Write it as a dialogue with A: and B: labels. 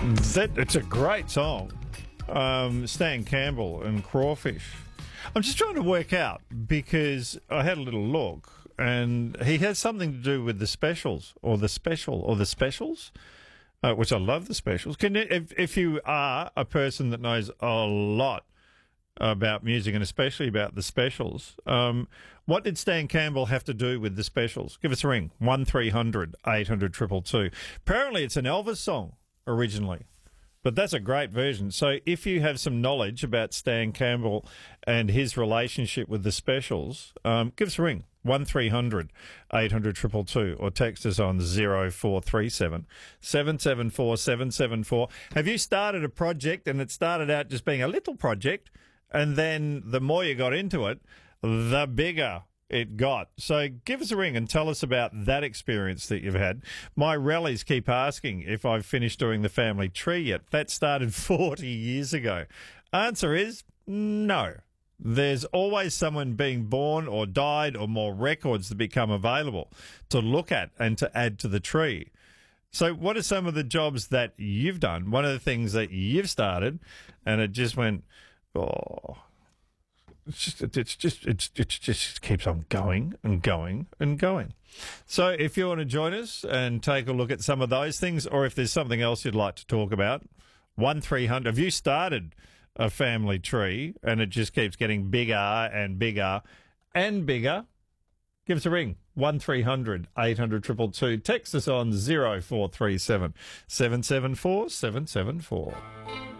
A: It's a great song. Stan Campbell and Crawfish. I'm just trying to work out because I had a little look and he has something to do with the specials or the specials, which I love the specials. Can you, if you are a person that knows a lot about music and especially about the specials, what did Stan Campbell have to do with the specials? Give us a ring, 1300 800 222. Apparently it's an Elvis song originally, but that's a great version. So if you have some knowledge about Stan Campbell and his relationship with the specials, give us a ring, 1300 800 222, or text us on 0437 774 774. Have you started a project and it started out just being a little project, and then the more you got into it, the bigger it got? So give us a ring and tell us about that experience that you've had. My rallies keep asking if I've finished doing the family tree yet. That started 40 years ago. Answer is no. There's always someone being born or died or more records that become available to look at and to add to the tree. So what are some of the jobs that you've done? One of the things that you've started and it just went, oh, it just keeps on going and going and going. So if you want to join us and take a look at some of those things, or if there's something else you'd like to talk about, 1300. Have you started a family tree and it just keeps getting bigger and bigger and bigger? Give us a ring, 1300 800 222. Text us on 0437 774 774.